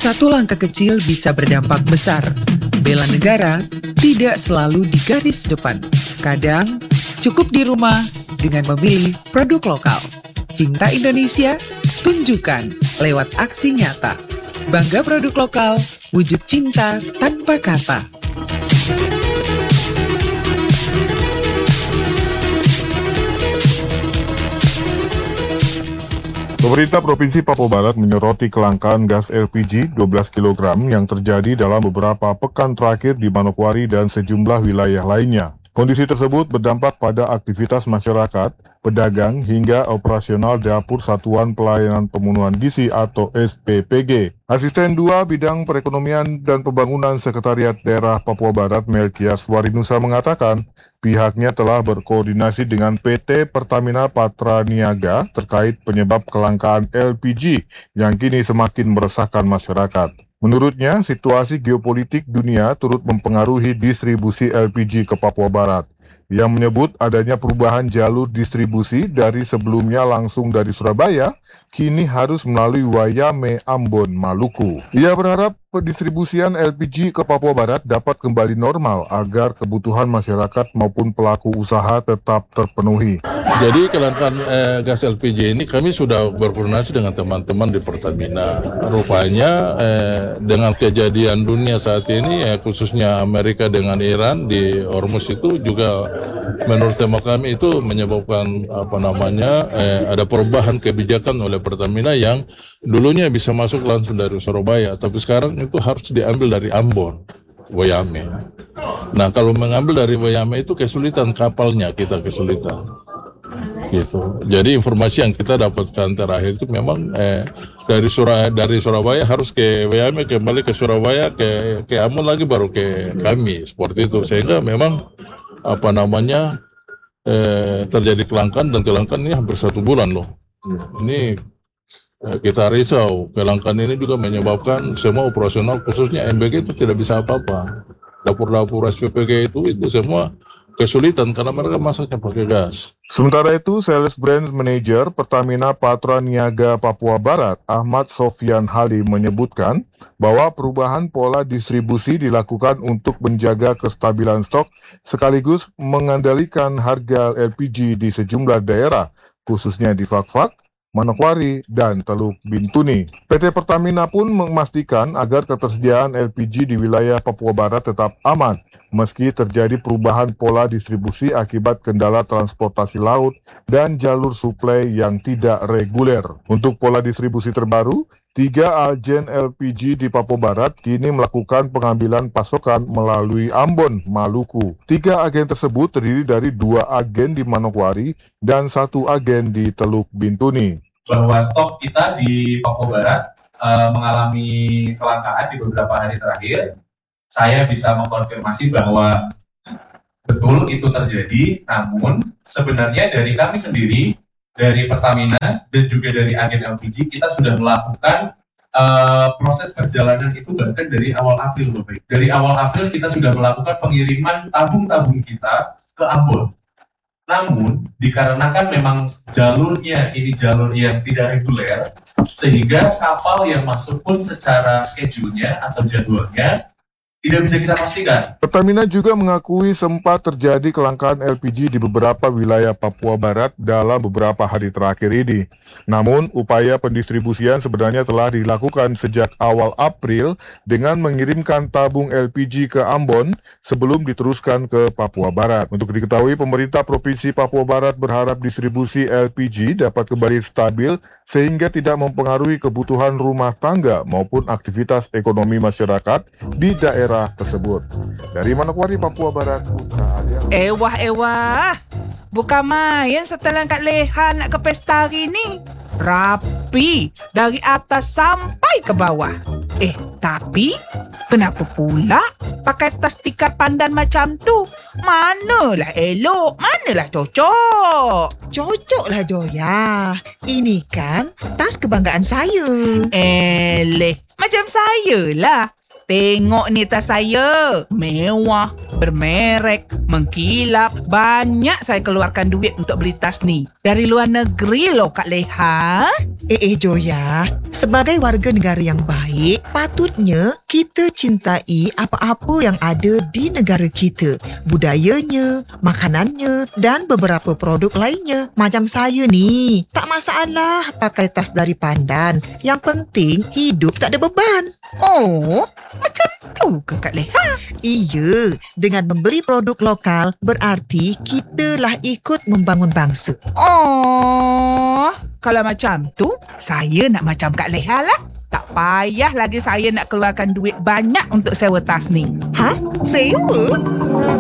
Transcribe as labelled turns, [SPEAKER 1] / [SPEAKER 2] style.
[SPEAKER 1] Satu langkah kecil bisa berdampak besar. Bela negara tidak selalu di garis depan. Kadang cukup di rumah dengan memilih produk lokal. Cinta Indonesia, tunjukkan lewat aksi nyata. Bangga produk lokal, wujud cinta tanpa kata.
[SPEAKER 2] Pemerintah Provinsi Papua Barat menyoroti kelangkaan gas LPG 12 kg yang terjadi dalam beberapa pekan terakhir di Manokwari dan sejumlah wilayah lainnya. Kondisi tersebut berdampak pada aktivitas masyarakat, pedagang, hingga operasional Dapur Satuan Pelayanan Pemenuhan Gizi atau SPPG. Asisten 2 Bidang Perekonomian dan Pembangunan Sekretariat Daerah Papua Barat Melkias Warinusa mengatakan, pihaknya telah berkoordinasi dengan PT Pertamina Patra Niaga terkait penyebab kelangkaan LPG yang kini semakin meresahkan masyarakat. Menurutnya, situasi geopolitik dunia turut mempengaruhi distribusi LPG ke Papua Barat. Yang menyebut adanya perubahan jalur distribusi dari sebelumnya langsung dari Surabaya, kini harus melalui Wayame, Ambon, Maluku. Ia berharap pendistribusian LPG ke Papua Barat dapat kembali normal agar kebutuhan masyarakat maupun pelaku usaha tetap terpenuhi.
[SPEAKER 3] Jadi kelangkaan gas LPG ini kami sudah berkoordinasi dengan teman-teman di Pertamina. Rupanya dengan kejadian dunia saat ini, khususnya Amerika dengan Iran di Hormuz itu juga menurut tema kami itu menyebabkan ada perubahan kebijakan oleh Pertamina yang dulunya bisa masuk langsung dari Surabaya, tapi sekarang itu harus diambil dari Ambon, Wayame. Nah, kalau mengambil dari Wayame itu kesulitan kapalnya, kita kesulitan. Gitu. Jadi informasi yang kita dapatkan terakhir itu memang dari Surabaya harus ke Wayame, kembali ke Surabaya, ke Ambon lagi baru ke kami, seperti itu. Sehingga memang terjadi kelangkaan, dan kelangkaan ini hampir 1 bulan loh. Ini kita risau. Kelangkaan ini juga menyebabkan semua operasional khususnya MBG itu tidak bisa apa-apa. Dapur-dapur SPPG itu semua kesulitan karena mereka masaknya pakai gas.
[SPEAKER 2] Sementara itu, Sales Brand Manager Pertamina Patra Niaga Papua Barat, Ahmad Sofyan Halim menyebutkan bahwa perubahan pola distribusi dilakukan untuk menjaga kestabilan stok sekaligus mengandalkan harga LPG di sejumlah daerah, khususnya di Fakfak, Manokwari, dan Teluk Bintuni. PT Pertamina pun memastikan agar ketersediaan LPG di wilayah Papua Barat tetap aman, meski terjadi perubahan pola distribusi akibat kendala transportasi laut dan jalur suplai yang tidak reguler. Untuk pola distribusi terbaru, 3 agen LPG di Papua Barat kini melakukan pengambilan pasokan melalui Ambon, Maluku. 3 agen tersebut terdiri dari 2 agen di Manokwari dan 1 agen di Teluk Bintuni.
[SPEAKER 4] Bahwa stok kita di Papua Barat mengalami kelangkaan di beberapa hari terakhir. Saya bisa mengkonfirmasi bahwa betul itu terjadi, namun sebenarnya dari kami sendiri, dari Pertamina dan juga dari agen LPG, kita sudah melakukan proses perjalanan itu bahkan dari awal April, Bapak. Dari awal April kita sudah melakukan pengiriman tabung-tabung kita ke Ambon. Namun, dikarenakan memang jalurnya ini jalur yang tidak reguler, sehingga kapal yang masuk pun secara schedule-nya atau jadwalnya tidak bisa kita pastikan.
[SPEAKER 2] Pertamina juga mengakui sempat terjadi kelangkaan LPG di beberapa wilayah Papua Barat dalam beberapa hari terakhir ini. Namun, upaya pendistribusian sebenarnya telah dilakukan sejak awal April dengan mengirimkan tabung LPG ke Ambon sebelum diteruskan ke Papua Barat. Untuk diketahui, pemerintah Provinsi Papua Barat berharap distribusi LPG dapat kembali stabil sehingga tidak mempengaruhi kebutuhan rumah tangga maupun aktivitas ekonomi masyarakat di daerah tersebut. Dari Manokwari, Papua Barat, Putra Alia.
[SPEAKER 5] Ewah, bukan main setelan kat Lehan nak ke pesta hari ni. Rapi dari atas sampai ke bawah. Tapi kenapa pula pakai tas tikar pandan macam tu? Manalah elok, manalah cocok.
[SPEAKER 6] Cocoklah Joya. Ini kan tas kebanggaan saya.
[SPEAKER 5] Macam saya lah. Tengok ni tas saya. Mewah, bermerek, mengkilap. Banyak saya keluarkan duit untuk beli tas ni. Dari luar negeri loh Kak Leha.
[SPEAKER 6] Joya, sebagai warga negara yang baik, patutnya kita cintai apa-apa yang ada di negara kita. Budayanya, makanannya dan beberapa produk lainnya. Macam saya ni, tak masalah pakai tas dari Pandan. Yang penting hidup tak ada beban.
[SPEAKER 5] Oh, macam tu ke Kak Leha?
[SPEAKER 6] Iya, dengan membeli produk lokal berarti kita lah ikut membangun bangsa.
[SPEAKER 5] Oh, kalau macam tu, saya nak macam Kak Leha lah. Tak payah lagi saya nak keluarkan duit banyak untuk sewa tas ni.
[SPEAKER 6] Hah? Sewa?